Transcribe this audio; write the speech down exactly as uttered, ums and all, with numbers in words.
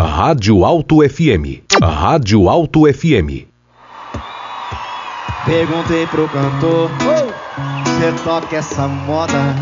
Rádio Alto F M. Rádio Alto F M. Perguntei pro cantor, cê toca essa moda?